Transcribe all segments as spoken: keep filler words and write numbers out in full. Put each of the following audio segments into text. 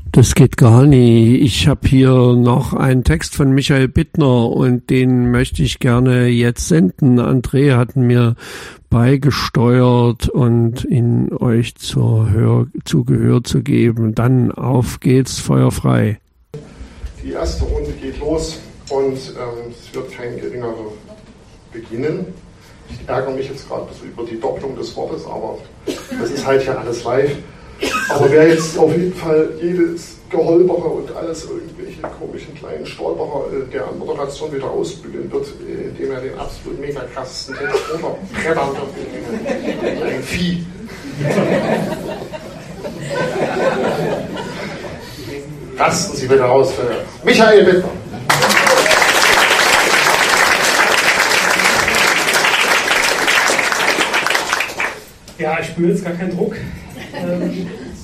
Das geht gar nicht. Ich habe hier noch einen Text von Michael Bittner und den möchte ich gerne jetzt senden. André hat mir beigesteuert und ihn euch zur Hör zu Gehör zu geben. Dann auf geht's, Feuer frei. Die erste Runde geht los und ähm, es wird kein geringerer beginnen. Ich ärgere mich jetzt gerade ein bisschen über die Doppelung des Wortes, aber das ist halt ja alles live. Aber wer jetzt auf jeden Fall jedes Geholpere und alles irgendwelche komischen kleinen Stolperer äh, der Moderation wieder ausbügeln wird, äh, indem er den absolut mega krassesten Text runterbrettern wird, ein Vieh. Rasten Sie bitte raus für Michael Bittner. Ja, ich spüre jetzt gar keinen Druck. Ähm,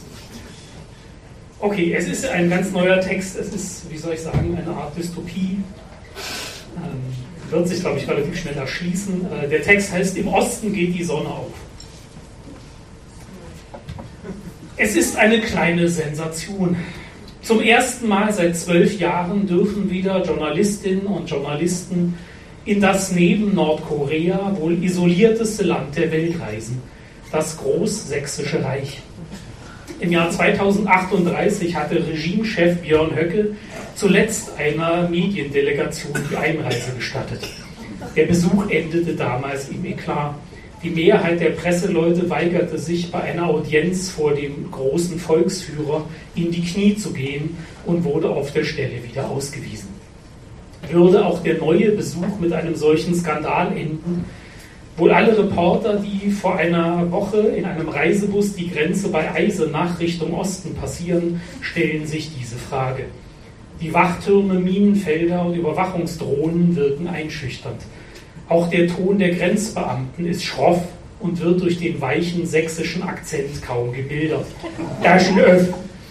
okay, es ist ein ganz neuer Text. Es ist, wie soll ich sagen, eine Art Dystopie. Ähm, wird sich, glaube ich, relativ schnell erschließen. Äh, der Text heißt: Im Osten geht die Sonne auf. Es ist eine kleine Sensation. Zum ersten Mal seit zwölf Jahren dürfen wieder Journalistinnen und Journalisten in das neben Nordkorea wohl isolierteste Land der Welt reisen: das Großsächsische Reich. Im Jahr zweitausendachtunddreißig hatte Regimechef Björn Höcke zuletzt einer Mediendelegation die Einreise gestattet. Der Besuch endete damals im Eklat. Die Mehrheit der Presseleute weigerte sich, bei einer Audienz vor dem großen Volksführer in die Knie zu gehen und wurde auf der Stelle wieder ausgewiesen. Würde auch der neue Besuch mit einem solchen Skandal enden? Wohl alle Reporter, die vor einer Woche in einem Reisebus die Grenze bei Eisenach Richtung Osten passieren, stellen sich diese Frage. Die Wachtürme, Minenfelder und Überwachungsdrohnen wirken einschüchternd. Auch der Ton der Grenzbeamten ist schroff und wird durch den weichen sächsischen Akzent kaum gemildert. Taschenöff.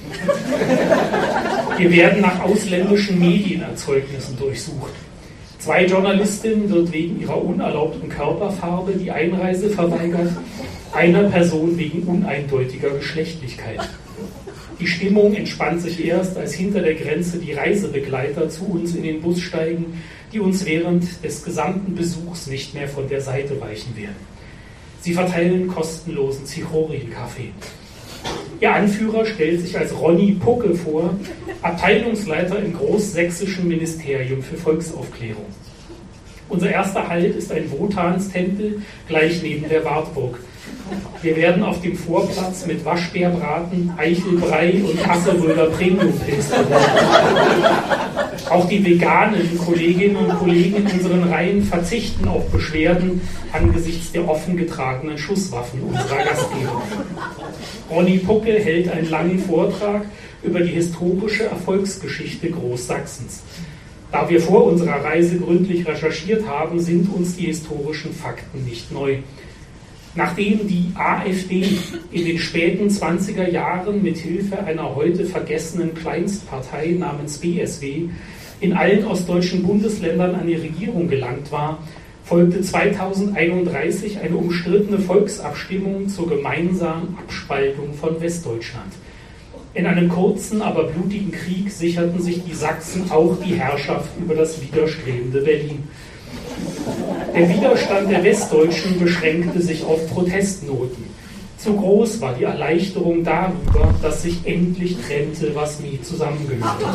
Wir werden nach ausländischen Medienerzeugnissen durchsucht. Zwei Journalistinnen wird wegen ihrer unerlaubten Körperfarbe die Einreise verweigert, einer Person wegen uneindeutiger Geschlechtlichkeit. Die Stimmung entspannt sich erst, als hinter der Grenze die Reisebegleiter zu uns in den Bus steigen, die uns während des gesamten Besuchs nicht mehr von der Seite weichen werden. Sie verteilen kostenlosen Zichorien-Kaffee. Ihr Anführer stellt sich als Ronny Pucke vor, Abteilungsleiter im Großsächsischen Ministerium für Volksaufklärung. Unser erster Halt ist ein Wotanstempel gleich neben der Wartburg. Wir werden auf dem Vorplatz mit Waschbärbraten, Eichelbrei und Hasselröder Premium-Pilz versorgt. Auch die veganen Kolleginnen und Kollegen in unseren Reihen verzichten auf Beschwerden angesichts der offen getragenen Schusswaffen unserer Gastgeber. Ronny Pucke hält einen langen Vortrag über die historische Erfolgsgeschichte Großsachsens. Da wir vor unserer Reise gründlich recherchiert haben, sind uns die historischen Fakten nicht neu. Nachdem die AfD in den späten zwanziger Jahren mit Hilfe einer heute vergessenen Kleinstpartei namens B S W in allen ostdeutschen Bundesländern an die Regierung gelangt war, folgte zweitausendeinunddreißig eine umstrittene Volksabstimmung zur gemeinsamen Abspaltung von Westdeutschland. In einem kurzen, aber blutigen Krieg sicherten sich die Sachsen auch die Herrschaft über das widerstrebende Berlin. Der Widerstand der Westdeutschen beschränkte sich auf Protestnoten. Zu groß war die Erleichterung darüber, dass sich endlich trennte, was nie zusammengehörte.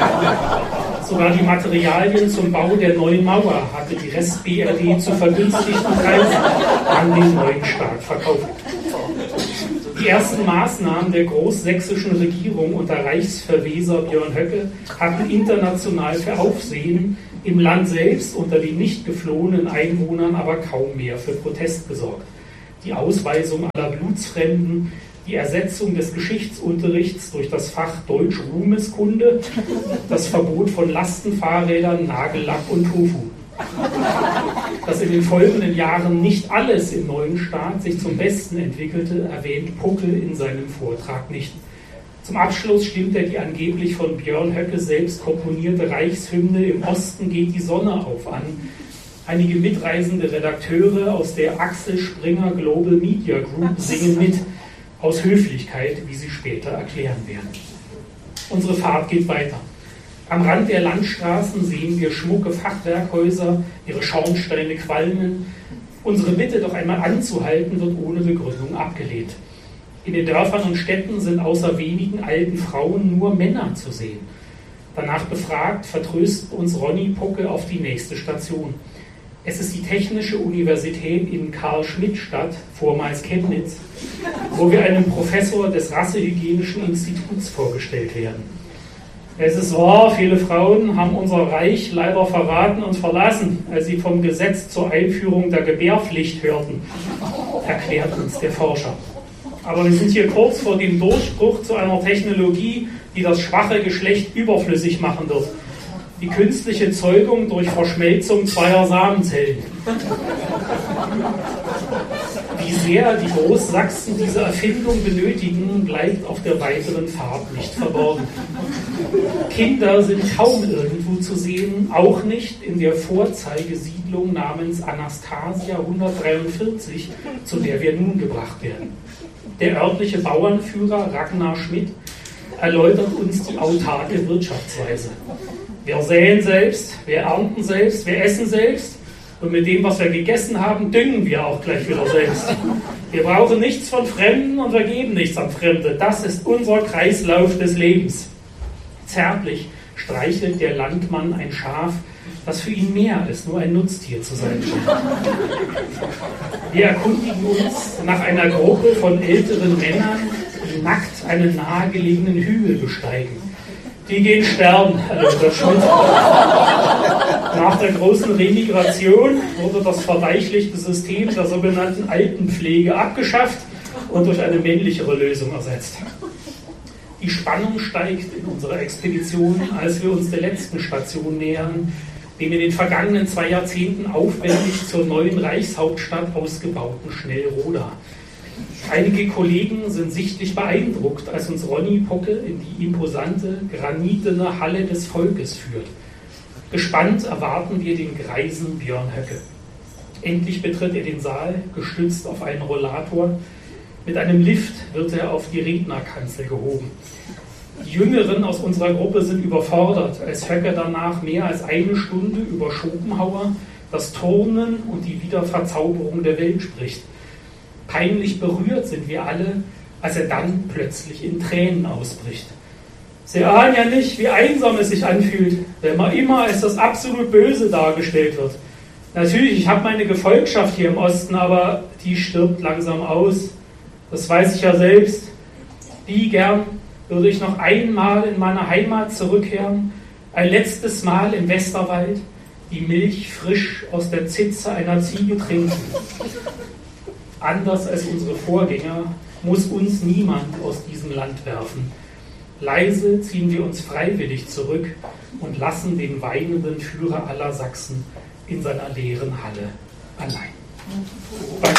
Sogar die Materialien zum Bau der neuen Mauer hatte die Rest-B R D zu vergünstigten Preisen an den neuen Staat verkauft. Die ersten Maßnahmen der großsächsischen Regierung unter Reichsverweser Björn Höcke hatten international für Aufsehen, im Land selbst unter den nicht geflohenen Einwohnern aber kaum mehr für Protest gesorgt. Die Ausweisung aller Blutsfremden, die Ersetzung des Geschichtsunterrichts durch das Fach Deutsch-Ruhmeskunde, das Verbot von Lastenfahrrädern, Nagellack und Tofu. Dass in den folgenden Jahren nicht alles im neuen Staat sich zum Besten entwickelte, erwähnt Pucke in seinem Vortrag nicht. Zum Abschluss stimmt er die angeblich von Björn Höcke selbst komponierte Reichshymne "Im Osten geht die Sonne auf" an. Einige mitreisende Redakteure aus der Axel Springer Global Media Group singen mit, aus Höflichkeit, wie sie später erklären werden. Unsere Fahrt geht weiter. Am Rand der Landstraßen sehen wir schmucke Fachwerkhäuser, ihre Schornsteine qualmen. Unsere Bitte, doch einmal anzuhalten, wird ohne Begründung abgelehnt. In den Dörfern und Städten sind außer wenigen alten Frauen nur Männer zu sehen. Danach befragt, vertröstet uns Ronny Pucke auf die nächste Station. Es ist die Technische Universität in Karl-Schmidt-Stadt, vormals Chemnitz, wo wir einem Professor des Rassehygienischen Instituts vorgestellt werden. Es ist wahr, viele Frauen haben unser Reich leider verraten und verlassen, als sie vom Gesetz zur Einführung der Gebärpflicht hörten, erklärt uns der Forscher. Aber wir sind hier kurz vor dem Durchbruch zu einer Technologie, die das schwache Geschlecht überflüssig machen wird. Die künstliche Zeugung durch Verschmelzung zweier Samenzellen. Wie sehr die Großsachsen diese Erfindung benötigen, bleibt auf der weiteren Fahrt nicht verborgen. Kinder sind kaum irgendwo zu sehen, auch nicht in der Vorzeigesiedlung namens Anastasia hundertdreiundvierzig, zu der wir nun gebracht werden. Der örtliche Bauernführer Ragnar Schmidt erläutert uns die autarke Wirtschaftsweise. Wir säen selbst, wir ernten selbst, wir essen selbst und mit dem, was wir gegessen haben, düngen wir auch gleich wieder selbst. Wir brauchen nichts von Fremden und wir geben nichts an Fremde. Das ist unser Kreislauf des Lebens. Zärtlich streichelt der Landmann ein Schaf, das für ihn mehr als nur ein Nutztier zu sein scheint. Wir erkundigen uns nach einer Gruppe von älteren Männern, die nackt einen nahegelegenen Hügel besteigen. Die gehen sterben, erläutert Schmidt. Nach der großen Remigration wurde das verdeichlichte System der sogenannten Altenpflege abgeschafft und durch eine männlichere Lösung ersetzt. Die Spannung steigt in unserer Expedition, als wir uns der letzten Station nähern, dem in den vergangenen zwei Jahrzehnten aufwendig zur neuen Reichshauptstadt ausgebauten Schnellroda. Einige Kollegen sind sichtlich beeindruckt, als uns Ronny Pucke in die imposante, granitene Halle des Volkes führt. Gespannt erwarten wir den greisen Björn Höcke. Endlich betritt er den Saal, gestützt auf einen Rollator. Mit einem Lift wird er auf die Rednerkanzel gehoben. Die Jüngeren aus unserer Gruppe sind überfordert, als Höcke danach mehr als eine Stunde über Schopenhauer, das Turnen und die Wiederverzauberung der Welt spricht. Peinlich berührt sind wir alle, als er dann plötzlich in Tränen ausbricht. Sie ahnen ja nicht, wie einsam es sich anfühlt, wenn man immer als das absolut Böse dargestellt wird. Natürlich, ich habe meine Gefolgschaft hier im Osten, aber die stirbt langsam aus. Das weiß ich ja selbst. Wie gern würde ich noch einmal in meine Heimat zurückkehren, ein letztes Mal im Westerwald, die Milch frisch aus der Zitze einer Ziege trinken. Anders als unsere Vorgänger muss uns niemand aus diesem Land werfen. Leise ziehen wir uns freiwillig zurück und lassen den weinenden Führer aller Sachsen in seiner leeren Halle allein. Danke.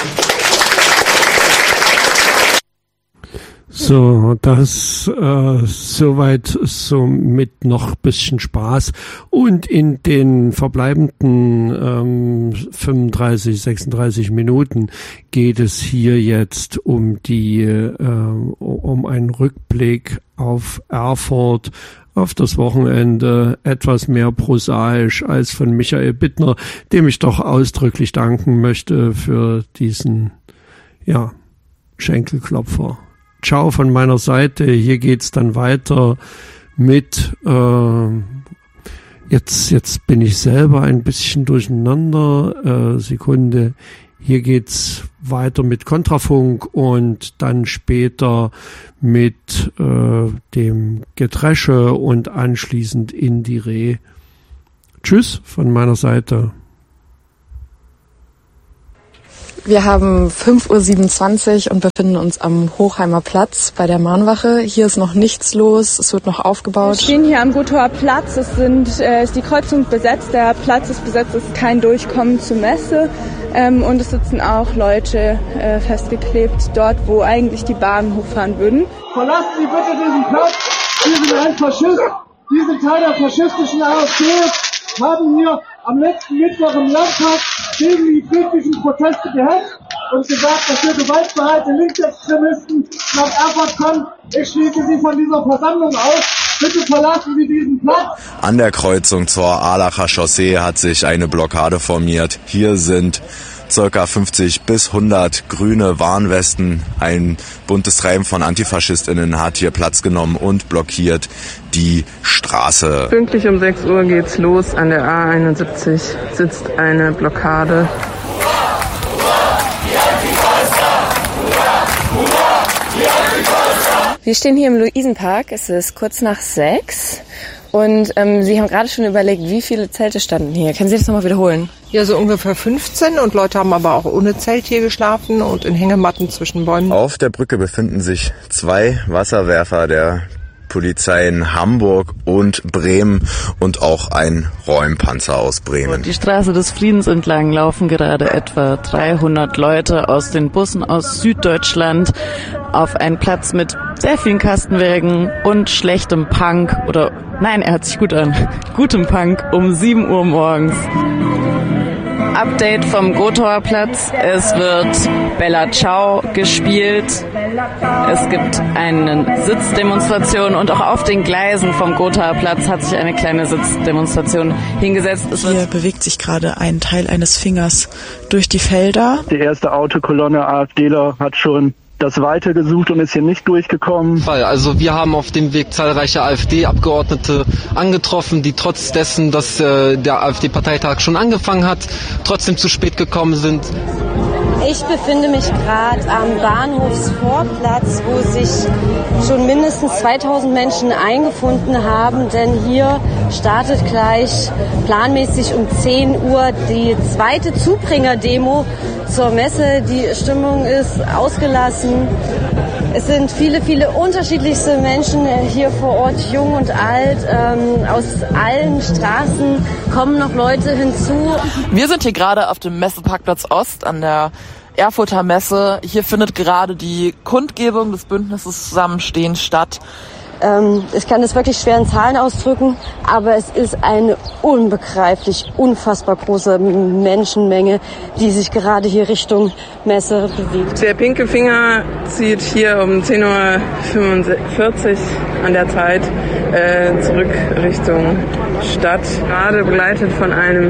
So, das äh, soweit so mit noch bisschen Spaß. Und in den verbleibenden ähm, fünfunddreißig, sechsunddreißig Minuten geht es hier jetzt um die äh, um einen Rückblick auf Erfurt, auf das Wochenende, etwas mehr prosaisch als von Michael Bittner, dem ich doch ausdrücklich danken möchte für diesen, ja, Schenkelklopfer. Ciao von meiner Seite. Hier geht's dann weiter mit, äh, jetzt, jetzt bin ich selber ein bisschen durcheinander, äh, Sekunde. Hier geht's weiter mit Kontrafunk und dann später mit äh, dem Geträsche und anschließend in die Reh. Tschüss von meiner Seite. Wir haben fünf Uhr siebenundzwanzig und befinden uns am Hochheimer Platz bei der Mahnwache. Hier ist noch nichts los, es wird noch aufgebaut. Wir stehen hier am Gothoer Platz, es sind, äh, ist die Kreuzung besetzt, der Platz ist besetzt, es ist kein Durchkommen zur Messe ähm, und es sitzen auch Leute äh, festgeklebt dort, wo eigentlich die Bahnen hochfahren würden. Verlassen Sie bitte diesen Platz, Sie sind ein Faschist, Sie sind Teil der faschistischen AfD, haben hier am letzten Mittwoch im Landtag gegen die friedlichen Proteste gehetzt und gesagt, dass hier gewaltbereite Linksextremisten nach Erfurt kommen. Ich schließe Sie von dieser Versammlung aus. Bitte verlassen Sie diesen Platz. An der Kreuzung zur Aalacher Chaussee hat sich eine Blockade formiert. Hier sind circa fünfzig bis hundert grüne Warnwesten. Ein buntes Treiben von AntifaschistInnen hat hier Platz genommen und blockiert die Straße. Pünktlich um sechs Uhr geht's los. An der A einundsiebzig sitzt eine Blockade. Wir stehen hier im Luisenpark. Es ist kurz nach sechs. Und ähm, Sie haben gerade schon überlegt, wie viele Zelte standen hier. Können Sie das nochmal wiederholen? Ja, so ungefähr fünfzehn und Leute haben aber auch ohne Zelt hier geschlafen und in Hängematten zwischen Bäumen. Auf der Brücke befinden sich zwei Wasserwerfer der Polizeien Hamburg und Bremen und auch ein Räumpanzer aus Bremen. Die Straße des Friedens entlang laufen gerade etwa dreihundert Leute aus den Bussen aus Süddeutschland auf einen Platz mit sehr vielen Kastenwagen und schlechtem Punk oder, nein, er hört sich gut an, gutem Punk um sieben Uhr morgens. Update vom Gotauer Platz. Es wird Bella Ciao gespielt. Es gibt eine Sitzdemonstration und auch auf den Gleisen vom Gotauer Platz hat sich eine kleine Sitzdemonstration hingesetzt. Es Hier bewegt sich gerade ein Teil eines Fingers durch die Felder. Die erste Autokolonne AfDler hat schon das Weite gesucht und ist hier nicht durchgekommen. Also wir haben auf dem Weg zahlreiche AfD-Abgeordnete angetroffen, die trotz dessen, dass äh, der AfD-Parteitag schon angefangen hat, trotzdem zu spät gekommen sind. Ich befinde mich gerade am Bahnhofsvorplatz, wo sich schon mindestens zweitausend Menschen eingefunden haben, denn hier startet gleich planmäßig um zehn Uhr die zweite Zubringer-Demo zur Messe. Die Stimmung ist ausgelassen. Es sind viele, viele unterschiedlichste Menschen hier vor Ort, jung und alt. Ähm, aus allen Straßen kommen noch Leute hinzu. Wir sind hier gerade auf dem Messeparkplatz Ost an der Erfurter Messe. Hier findet gerade die Kundgebung des Bündnisses Zusammenstehen statt. Ähm, ich kann das wirklich schwer in Zahlen ausdrücken, aber es ist eine unbegreiflich, unfassbar große Menschenmenge, die sich gerade hier Richtung Messe bewegt. Der pinke Finger zieht hier um zehn Uhr fünfundvierzig an der Zeit äh, zurück Richtung Stadt. Gerade begleitet von einem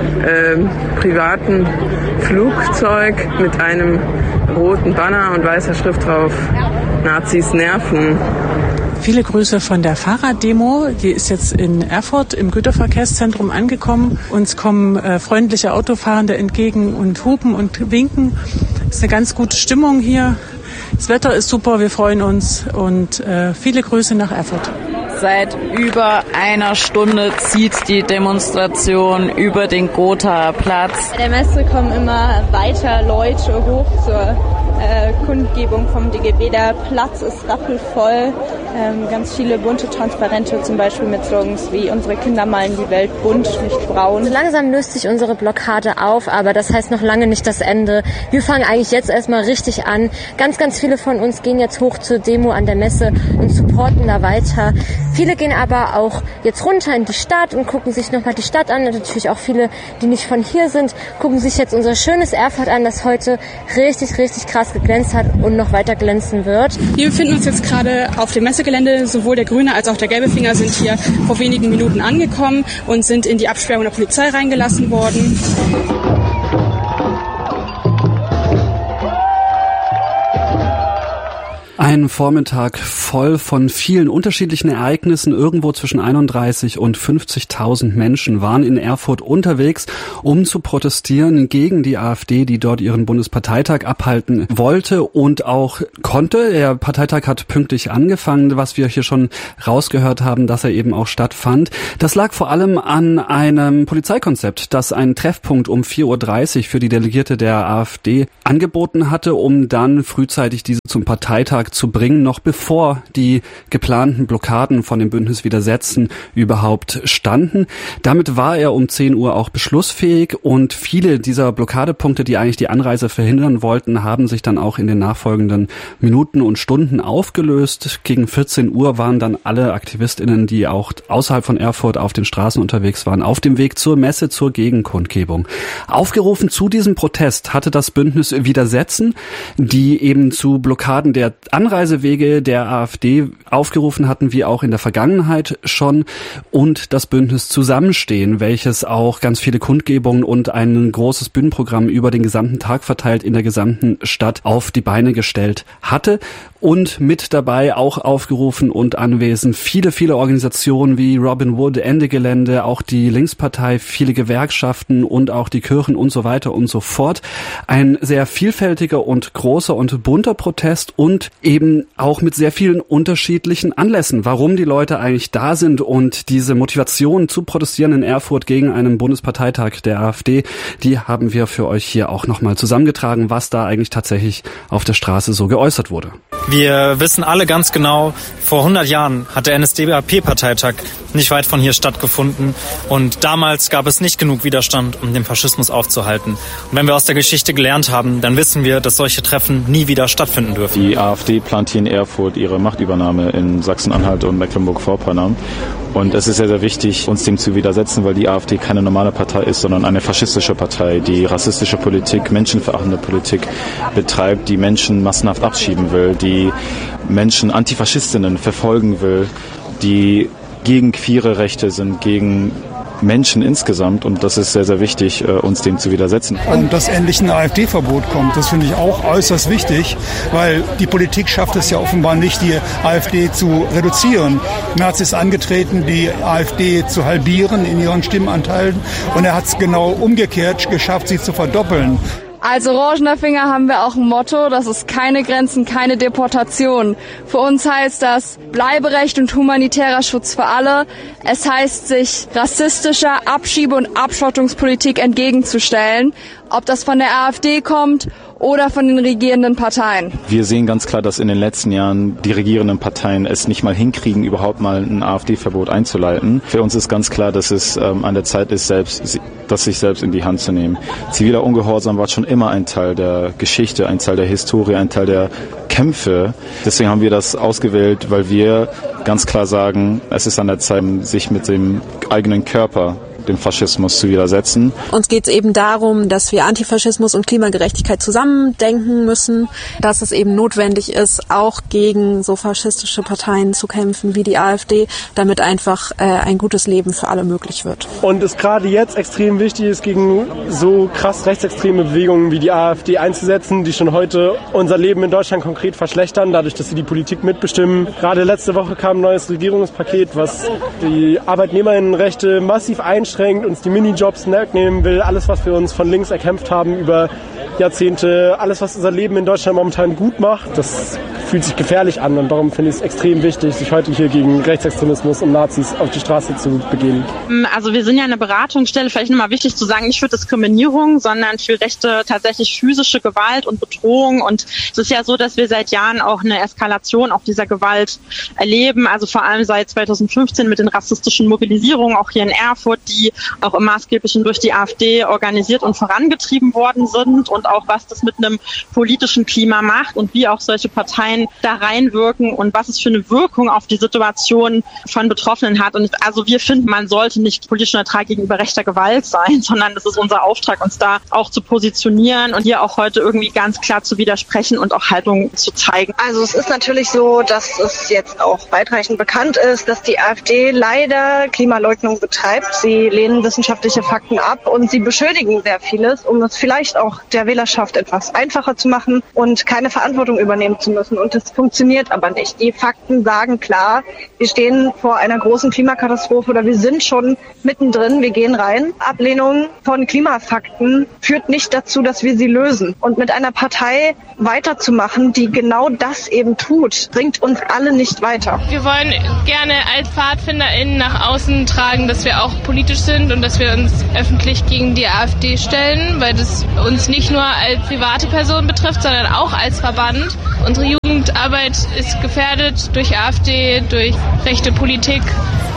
äh, privaten Flugzeug mit einem roten Banner und weißer Schrift drauf: Nazis nerven. Viele Grüße von der Fahrraddemo. Die ist jetzt in Erfurt im Güterverkehrszentrum angekommen. Uns kommen äh, freundliche Autofahrende entgegen und hupen und winken. Es ist eine ganz gute Stimmung hier. Das Wetter ist super, wir freuen uns und äh, viele Grüße nach Erfurt. Seit über einer Stunde zieht die Demonstration über den Gotauer Platz. Bei der Messe kommen immer weiter Leute hoch zur äh, Kundgebung vom D G B. Der Platz ist rappelvoll. Ähm, ganz viele bunte Transparente, zum Beispiel mit Slogans wie: Unsere Kinder malen die Welt bunt, nicht braun. So langsam löst sich unsere Blockade auf, aber das heißt noch lange nicht das Ende. Wir fangen eigentlich jetzt erstmal richtig an. Ganz, ganz viele von uns gehen jetzt hoch zur Demo an der Messe und supporten da weiter. Viele gehen aber auch jetzt runter in die Stadt und gucken sich nochmal die Stadt an. Und natürlich auch viele, die nicht von hier sind, gucken sich jetzt unser schönes Erfurt an, das heute richtig, richtig krass geglänzt hat und noch weiter glänzen wird. Wir befinden uns jetzt gerade auf dem Messegelände. Sowohl der grüne als auch der gelbe Finger sind hier vor wenigen Minuten angekommen und sind in die Absperrung der Polizei reingelassen worden. Ein Vormittag voll von vielen unterschiedlichen Ereignissen. Irgendwo zwischen einunddreißig und fünfzigtausend Menschen waren in Erfurt unterwegs, um zu protestieren gegen die AfD, die dort ihren Bundesparteitag abhalten wollte und auch konnte. Der Parteitag hat pünktlich angefangen, was wir hier schon rausgehört haben, dass er eben auch stattfand. Das lag vor allem an einem Polizeikonzept, das einen Treffpunkt um vier Uhr dreißig für die Delegierte der AfD angeboten hatte, um dann frühzeitig diese zum Parteitag zu bringen, noch bevor die geplanten Blockaden von dem Bündnis Widersetzen überhaupt standen. Damit war er um zehn Uhr auch beschlussfähig und viele dieser Blockadepunkte, die eigentlich die Anreise verhindern wollten, haben sich dann auch in den nachfolgenden Minuten und Stunden aufgelöst. Gegen vierzehn Uhr waren dann alle AktivistInnen, die auch außerhalb von Erfurt auf den Straßen unterwegs waren, auf dem Weg zur Messe, zur Gegenkundgebung. Aufgerufen zu diesem Protest hatte das Bündnis Widersetzen, die eben zu Blockaden der Anreisewege der AfD aufgerufen hatten, wie auch in der Vergangenheit schon, und das Bündnis Zusammenstehen, welches auch ganz viele Kundgebungen und ein großes Bühnenprogramm über den gesamten Tag verteilt in der gesamten Stadt auf die Beine gestellt hatte. Und mit dabei auch aufgerufen und anwesend viele, viele Organisationen wie Robin Wood, Ende Gelände, auch die Linkspartei, viele Gewerkschaften und auch die Kirchen und so weiter und so fort. Ein sehr vielfältiger und großer und bunter Protest und eben auch mit sehr vielen unterschiedlichen Anlässen, warum die Leute eigentlich da sind, und diese Motivation zu protestieren in Erfurt gegen einen Bundesparteitag der AfD, die haben wir für euch hier auch nochmal zusammengetragen, was da eigentlich tatsächlich auf der Straße so geäußert wurde. Wir wissen alle ganz genau, vor hundert Jahren hat der N S D A P-Parteitag nicht weit von hier stattgefunden, und damals gab es nicht genug Widerstand, um den Faschismus aufzuhalten. Und wenn wir aus der Geschichte gelernt haben, dann wissen wir, dass solche Treffen nie wieder stattfinden dürfen. Die AfD plant hier in Erfurt ihre Machtübernahme in Sachsen-Anhalt und Mecklenburg-Vorpommern. Und es ist sehr, sehr wichtig, uns dem zu widersetzen, weil die AfD keine normale Partei ist, sondern eine faschistische Partei, die rassistische Politik, menschenverachtende Politik betreibt, die Menschen massenhaft abschieben will, die Menschen, Antifaschistinnen verfolgen will, die gegen queere Rechte sind, gegen Menschen insgesamt, und das ist sehr, sehr wichtig, uns dem zu widersetzen. Und dass endlich ein AfD-Verbot kommt, das finde ich auch äußerst wichtig, weil die Politik schafft es ja offenbar nicht, die AfD zu reduzieren. Merz ist angetreten, die AfD zu halbieren in ihren Stimmenanteilen, und er hat es genau umgekehrt geschafft, sie zu verdoppeln. Als Orangener Finger haben wir auch ein Motto, das ist keine Grenzen, keine Deportation. Für uns heißt das Bleiberecht und humanitärer Schutz für alle. Es heißt, sich rassistischer Abschiebe- und Abschottungspolitik entgegenzustellen, ob das von der AfD kommt oder von den regierenden Parteien. Wir sehen ganz klar, dass in den letzten Jahren die regierenden Parteien es nicht mal hinkriegen, überhaupt mal ein AfD-Verbot einzuleiten. Für uns ist ganz klar, dass es ähm, an der Zeit ist, selbst, das sich selbst in die Hand zu nehmen. Ziviler Ungehorsam war schon immer ein Teil der Geschichte, ein Teil der Historie, ein Teil der Kämpfe. Deswegen haben wir das ausgewählt, weil wir ganz klar sagen, es ist an der Zeit, sich mit dem eigenen Körper dem Faschismus zu widersetzen. Uns geht es eben darum, dass wir Antifaschismus und Klimagerechtigkeit zusammendenken müssen, dass es eben notwendig ist, auch gegen so faschistische Parteien zu kämpfen wie die AfD, damit einfach äh, ein gutes Leben für alle möglich wird. Und es gerade jetzt extrem wichtig ist, gegen so krass rechtsextreme Bewegungen wie die AfD einzusetzen, die schon heute unser Leben in Deutschland konkret verschlechtern, dadurch, dass sie die Politik mitbestimmen. Gerade letzte Woche kam ein neues Regierungspaket, was die Arbeitnehmerinnenrechte massiv einschränkt, uns die Minijobs wegnehmen will, alles, was wir uns von links erkämpft haben über Jahrzehnte, alles, was unser Leben in Deutschland momentan gut macht, das fühlt sich gefährlich an, und darum finde ich es extrem wichtig, sich heute hier gegen Rechtsextremismus und Nazis auf die Straße zu begeben. Also wir sind ja eine Beratungsstelle, vielleicht nochmal wichtig zu sagen, nicht für Diskriminierung, sondern für rechte, tatsächlich physische Gewalt und Bedrohung, und es ist ja so, dass wir seit Jahren auch eine Eskalation auch dieser Gewalt erleben, also vor allem seit zweitausendfünfzehn mit den rassistischen Mobilisierungen auch hier in Erfurt, die auch im Maßgeblichen durch die AfD organisiert und vorangetrieben worden sind, und auch was das mit einem politischen Klima macht und wie auch solche Parteien da reinwirken und was es für eine Wirkung auf die Situation von Betroffenen hat. Und also wir finden, man sollte nicht politisch neutral gegenüber rechter Gewalt sein, sondern das ist unser Auftrag, uns da auch zu positionieren und hier auch heute irgendwie ganz klar zu widersprechen und auch Haltung zu zeigen. Also es ist natürlich so, dass es jetzt auch weitreichend bekannt ist, dass die AfD leider Klimaleugnung betreibt. Sie lehnen wissenschaftliche Fakten ab und sie beschönigen sehr vieles, um es vielleicht auch der Wählerschaft etwas einfacher zu machen und keine Verantwortung übernehmen zu müssen. Und das funktioniert aber nicht. Die Fakten sagen klar, wir stehen vor einer großen Klimakatastrophe oder wir sind schon mittendrin, wir gehen rein. Ablehnung von Klimafakten führt nicht dazu, dass wir sie lösen. Und mit einer Partei weiterzumachen, die genau das eben tut, bringt uns alle nicht weiter. Wir wollen gerne als PfadfinderInnen nach außen tragen, dass wir auch politisch sind und dass wir uns öffentlich gegen die AfD stellen, weil das uns nicht nur als private Person betrifft, sondern auch als Verband. Unsere Jugendarbeit ist gefährdet durch AfD, durch rechte Politik.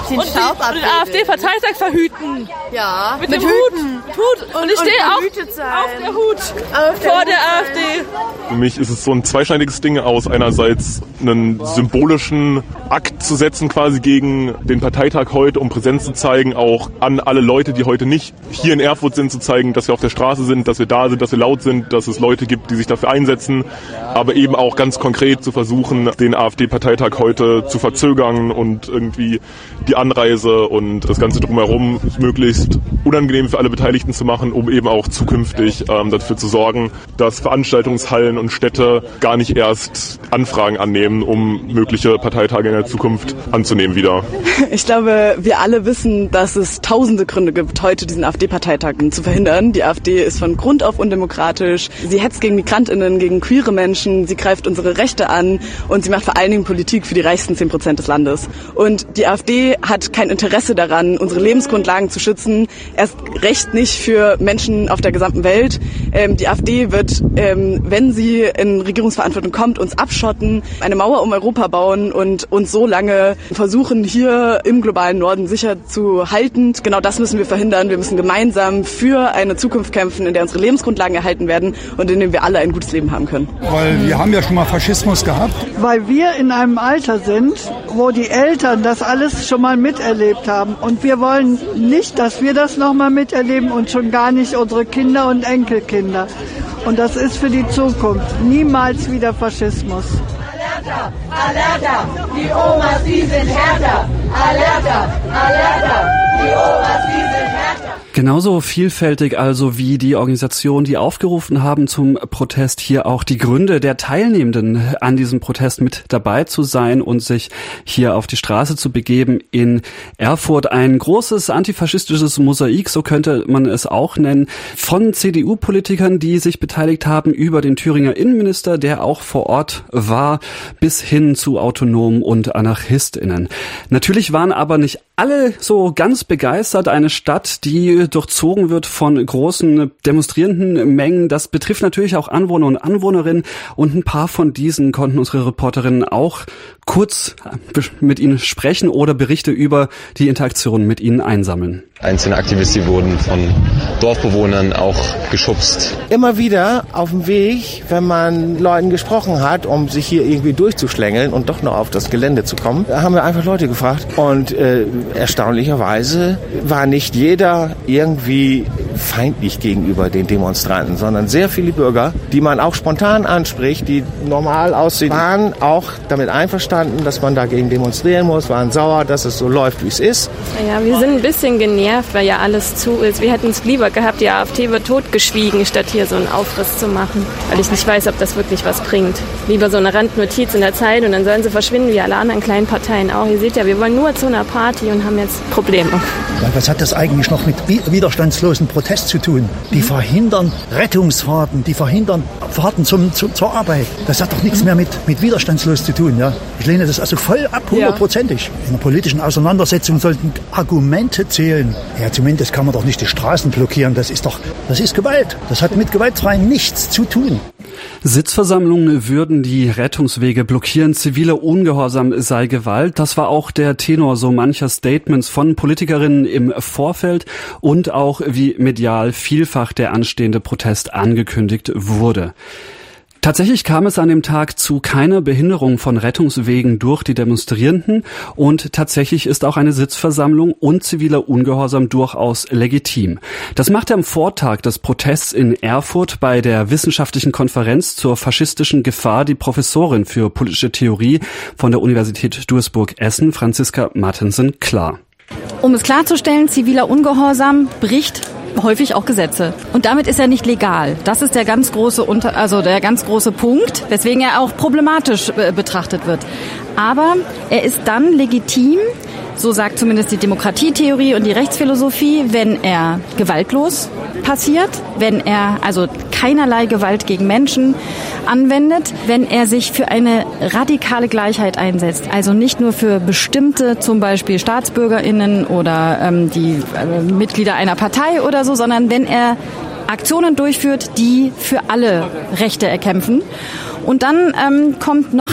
den und, Staub die, und den AfD-Parteitag verhüten. Ja, mit, mit dem Hüten. Hut. Hut. Und, und ich stehe auf, auf der Hut auf der vor Hut der AfD. Für mich ist es so ein zweischneidiges Ding aus, einerseits einen symbolischen Akt zu setzen quasi gegen den Parteitag heute, um Präsenz zu zeigen, auch an alle Leute, die heute nicht hier in Erfurt sind, zu zeigen, dass wir auf der Straße sind, dass wir da sind, dass wir laut sind, dass es Leute gibt, die sich dafür einsetzen, aber eben auch ganz konkret zu versuchen, den AfD-Parteitag heute zu verzögern und irgendwie die Anreise und das Ganze drumherum möglichst unangenehm für alle Beteiligten zu machen, um eben auch zukünftig ähm, dafür zu sorgen, dass Veranstaltungshallen und Städte gar nicht erst Anfragen annehmen, um mögliche Parteitage in der Zukunft anzunehmen wieder. Ich glaube, wir alle wissen, dass es tausende Gründe gibt, heute diesen AfD-Parteitag zu verhindern. Die AfD ist von Grund auf undemokratisch. Sie hetzt gegen MigrantInnen, gegen queere Menschen. Sie greift unsere Rechte an und sie macht vor allen Dingen Politik für die reichsten zehn Prozent des Landes. Und die AfD hat kein Interesse daran, unsere Lebensgrundlagen zu schützen. Erst recht nicht für Menschen auf der gesamten Welt. Ähm, die AfD wird, ähm, wenn sie in Regierungsverantwortung kommt, uns abschotten, eine Mauer um Europa bauen und uns so lange versuchen, hier im globalen Norden sicher zu halten. Genau das müssen wir verhindern. Wir müssen gemeinsam für eine Zukunft kämpfen, in der unsere Lebensgrundlagen erhalten werden und in der wir alle ein gutes Leben haben können. Weil wir haben ja schon mal Faschismus gehabt. Weil wir in einem Alter sind, wo die Eltern das alles schon mal miterlebt haben. Und wir wollen nicht, dass wir das nochmal miterleben und schon gar nicht unsere Kinder und Enkelkinder. Und das ist für die Zukunft niemals wieder Faschismus. Alerta, Alerta, die Omas, die sind härter. Alerta, Alerta, die Omas, die sind härter. Genauso vielfältig also wie die Organisationen, die aufgerufen haben zum Protest, hier auch die Gründe der Teilnehmenden an diesem Protest mit dabei zu sein und sich hier auf die Straße zu begeben in Erfurt. Ein großes antifaschistisches Mosaik, so könnte man es auch nennen, von C D U-Politikern, die sich beteiligt haben, über den Thüringer Innenminister, der auch vor Ort war, bis hin zu Autonomen und AnarchistInnen. Natürlich waren aber nicht alle so ganz begeistert. Eine Stadt, die durchzogen wird von großen demonstrierenden Mengen. Das betrifft natürlich auch Anwohner und Anwohnerinnen. Und ein paar von diesen konnten unsere Reporterinnen auch kurz mit ihnen sprechen oder Berichte über die Interaktion mit ihnen einsammeln. Einzelne Aktivisten wurden von Dorfbewohnern auch geschubst. Immer wieder auf dem Weg, wenn man Leuten gesprochen hat, um sich hier irgendwie durchzuschlängeln und doch noch auf das Gelände zu kommen, haben wir einfach Leute gefragt. Und äh, erstaunlicherweise war nicht jeder irgendwie feindlich gegenüber den Demonstranten, sondern sehr viele Bürger, die man auch spontan anspricht, die normal aussehen, waren auch damit einverstanden, dass man dagegen demonstrieren muss, waren sauer, dass es so läuft, wie es ist. Ja, wir sind ein bisschen genervt, weil ja alles zu ist. Wir hätten es lieber gehabt, die AfD wird totgeschwiegen, statt hier so einen Aufriss zu machen, weil ich nicht weiß, ob das wirklich was bringt. Lieber so eine Randnotiz in der Zeit und dann sollen sie verschwinden, wie alle anderen kleinen Parteien auch. Ihr seht ja, wir wollen nur zu einer Party und haben jetzt Probleme. Ja, was hat das eigentlich noch mit widerstandslosen Protest zu tun? Die verhindern Rettungsfahrten, die verhindern Fahrten zum, zum, zur Arbeit. Das hat doch nichts mehr mit, mit widerstandslos zu tun. Ja? Ich lehne das also voll ab, hundertprozentig. In einer politischen Auseinandersetzung sollten Argumente zählen. Ja, zumindest kann man doch nicht die Straßen blockieren. Das ist doch, das ist Gewalt. Das hat mit gewaltfrei nichts zu tun. Sitzversammlungen würden die Rettungswege blockieren, ziviler Ungehorsam sei Gewalt. Das war auch der Tenor so mancher Statements von Politikerinnen im Vorfeld und auch wie medial vielfach der anstehende Protest angekündigt wurde. Tatsächlich kam es an dem Tag zu keiner Behinderung von Rettungswegen durch die Demonstrierenden und tatsächlich ist auch eine Sitzversammlung und ziviler Ungehorsam durchaus legitim. Das machte am Vortag des Protests in Erfurt bei der wissenschaftlichen Konferenz zur faschistischen Gefahr die Professorin für politische Theorie von der Universität Duisburg-Essen, Franziska Martensen, klar. Um es klarzustellen, ziviler Ungehorsam bricht häufig auch Gesetze. Und damit ist er nicht legal. Das ist der ganz große, Unter- also der ganz große Punkt, weswegen er auch problematisch äh, betrachtet wird. Aber er ist dann legitim, so sagt zumindest die Demokratietheorie und die Rechtsphilosophie, wenn er gewaltlos passiert, wenn er also keinerlei Gewalt gegen Menschen anwendet, wenn er sich für eine radikale Gleichheit einsetzt. Also nicht nur für bestimmte, zum Beispiel StaatsbürgerInnen oder ähm, die äh, Mitglieder einer Partei oder so, sondern wenn er Aktionen durchführt, die für alle Rechte erkämpfen. Und dann ähm, kommt noch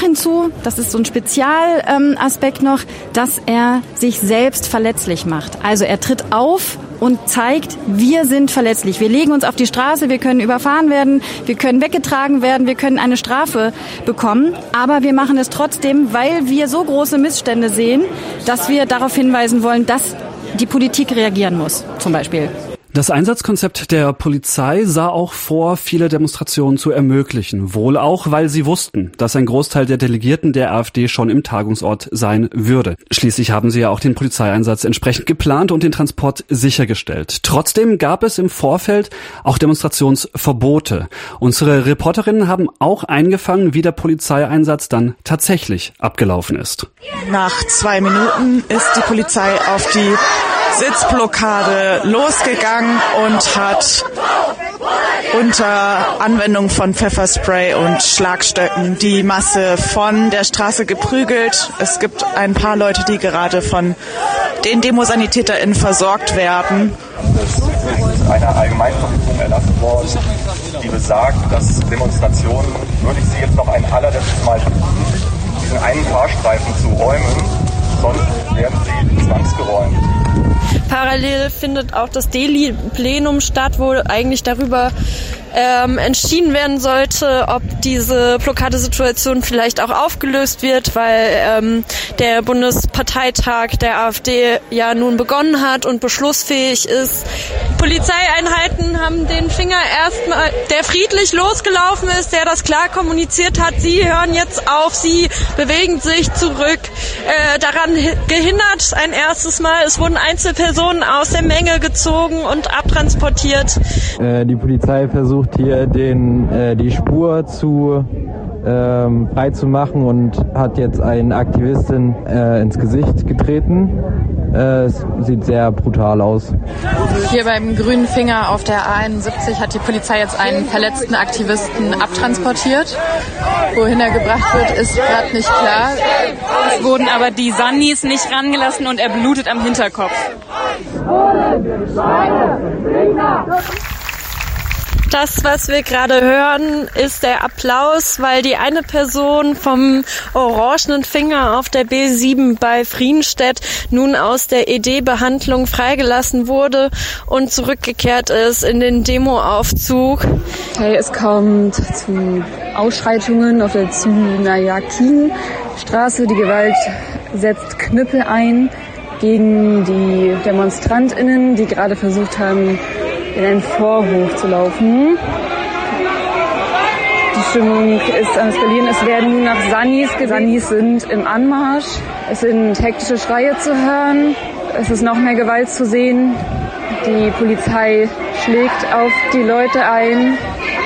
hinzu, das ist so ein Spezialaspekt ähm, noch, dass er sich selbst verletzlich macht. Also er tritt auf und zeigt, wir sind verletzlich. Wir legen uns auf die Straße, wir können überfahren werden, wir können weggetragen werden, wir können eine Strafe bekommen. Aber wir machen es trotzdem, weil wir so große Missstände sehen, dass wir darauf hinweisen wollen, dass die Politik reagieren muss, zum Beispiel. Das Einsatzkonzept der Polizei sah auch vor, viele Demonstrationen zu ermöglichen. Wohl auch, weil sie wussten, dass ein Großteil der Delegierten der AfD schon im Tagungsort sein würde. Schließlich haben sie ja auch den Polizeieinsatz entsprechend geplant und den Transport sichergestellt. Trotzdem gab es im Vorfeld auch Demonstrationsverbote. Unsere Reporterinnen haben auch eingefangen, wie der Polizeieinsatz dann tatsächlich abgelaufen ist. Nach zwei Minuten ist die Polizei auf die Sitzblockade losgegangen und hat unter Anwendung von Pfefferspray und Schlagstöcken die Masse von der Straße geprügelt. Es gibt ein paar Leute, die gerade von den DemosanitäterInnen versorgt werden. Es ist eine Allgemeinverfügung erlassen worden, die besagt, dass Demonstrationen, würde ich Sie jetzt noch ein allerletztes Mal bitten, diesen einen Fahrstreifen zu räumen, sonst werden sie zwangsgeräumt. Parallel findet auch das Delhi-Plenum statt, wo eigentlich darüber ähm, entschieden werden sollte, ob diese Blockadesituation vielleicht auch aufgelöst wird, weil ähm, der Bundesparteitag der AfD ja nun begonnen hat und beschlussfähig ist. Polizeieinheiten haben den Finger erstmal, der friedlich losgelaufen ist, der das klar kommuniziert hat. Sie hören jetzt auf, sie bewegen sich zurück. Äh, daran gehindert ein erstes Mal. Es wurden Einzelpersonen aus der Menge gezogen und abtransportiert. Äh, die Polizei versucht hier den, äh, die Spur zu ähm, frei zu machen und hat jetzt eine Aktivistin äh, ins Gesicht getreten. Äh, es sieht sehr brutal aus. Hier beim grünen Finger auf der A einundsiebzig hat die Polizei jetzt einen verletzten Aktivisten abtransportiert. Wohin er gebracht wird, ist gerade nicht klar. Es wurden aber die Sannis nicht rangelassen und er blutet am Hinterkopf. Das, was wir gerade hören, ist der Applaus, weil die eine Person vom orangenen Finger auf der B sieben bei Friedenstedt nun aus der E D-Behandlung freigelassen wurde und zurückgekehrt ist in den Demoaufzug. Okay, es kommt zu Ausschreitungen auf der Zünayakin-Straße. Die Gewalt setzt Knüppel ein gegen die DemonstrantInnen, die gerade versucht haben, in einen Vorhof zu laufen. Die Stimmung ist am Eskalieren. Es werden nun nach Sannis, Sannis sind im Anmarsch. Es sind hektische Schreie zu hören. Es ist noch mehr Gewalt zu sehen. Die Polizei schlägt auf die Leute ein.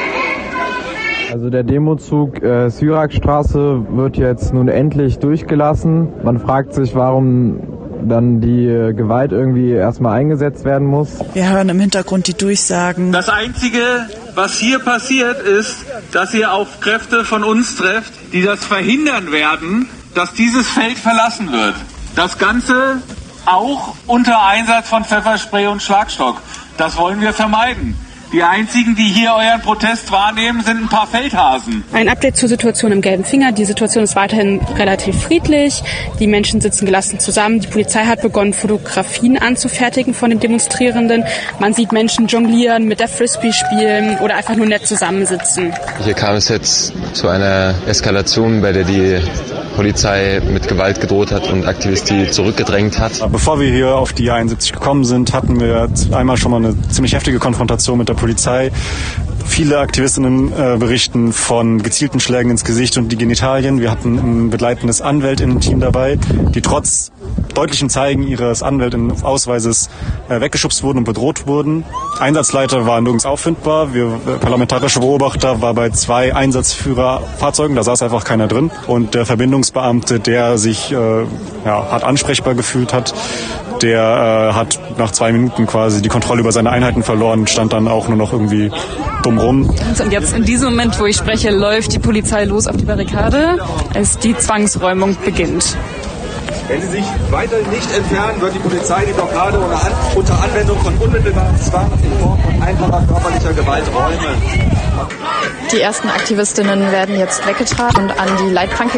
Also der Demozug äh, Syrakstraße wird jetzt nun endlich durchgelassen. Man fragt sich, warum dann die äh, Gewalt irgendwie erstmal eingesetzt werden muss. Wir hören im Hintergrund die Durchsagen. Das Einzige, was hier passiert, ist, dass ihr auf Kräfte von uns trefft, die das verhindern werden, dass dieses Feld verlassen wird. Das Ganze auch unter Einsatz von Pfefferspray und Schlagstock. Das wollen wir vermeiden. Die einzigen, die hier euren Protest wahrnehmen, sind ein paar Feldhasen. Ein Update zur Situation im gelben Finger. Die Situation ist weiterhin relativ friedlich. Die Menschen sitzen gelassen zusammen. Die Polizei hat begonnen, Fotografien anzufertigen von den Demonstrierenden. Man sieht Menschen jonglieren, mit der Frisbee spielen oder einfach nur nett zusammensitzen. Hier kam es jetzt zu einer Eskalation, bei der die Polizei mit Gewalt gedroht hat und Aktivisten die zurückgedrängt hat. Bevor wir hier auf die A einundsiebzig gekommen sind, hatten wir einmal schon mal eine ziemlich heftige Konfrontation mit der Polizei. Viele Aktivistinnen äh, berichten von gezielten Schlägen ins Gesicht und die Genitalien. Wir hatten ein begleitendes Anwältinnen-Team dabei, die trotz deutlichen Zeigen ihres Anwältinnen-Ausweises äh, weggeschubst wurden und bedroht wurden. Einsatzleiter war nirgends auffindbar. Wir, äh, parlamentarische Beobachter war bei zwei Einsatzführerfahrzeugen, da saß einfach keiner drin. Und der Verbindungsbeamte, der sich äh, ja, hart ansprechbar gefühlt hat, der äh, hat nach zwei Minuten quasi die Kontrolle über seine Einheiten verloren und stand dann auch nur noch irgendwie dumm rum. Und jetzt in diesem Moment, wo ich spreche, läuft die Polizei los auf die Barrikade, als die Zwangsräumung beginnt. Wenn Sie sich weiter nicht entfernen, wird die Polizei die Blockade unter, An- unter Anwendung von unmittelbarem Zwang in Form von einfacher körperlicher Gewalt räumen. Die ersten Aktivistinnen werden jetzt weggetragen und an die Leitplanke